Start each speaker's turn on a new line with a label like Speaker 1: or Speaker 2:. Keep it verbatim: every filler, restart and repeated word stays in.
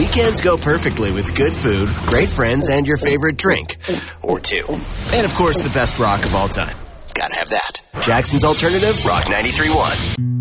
Speaker 1: weekends go perfectly with good food, great friends, and your favorite drink. Or two. And, of course, the best rock of all time. Gotta have that. Jackson's Alternative, Rock ninety-three point one.